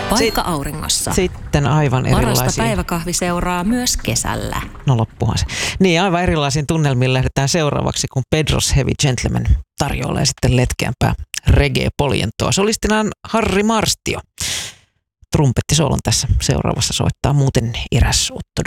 Paikka auringossa. Sitten aivan erilaisia. Parasta päiväkahvi seuraa myös kesällä. No loppuhan se. Niin, aivan erilaisiin tunnelmiin lähdetään seuraavaksi, kun Pedro's Heavy Gentleman tarjoilee sitten letkeämpää reggae-poljentoa. Solistinaan Harry Marstio. Trumpettisoolon tässä seuraavassa soittaa muuten eräs Otto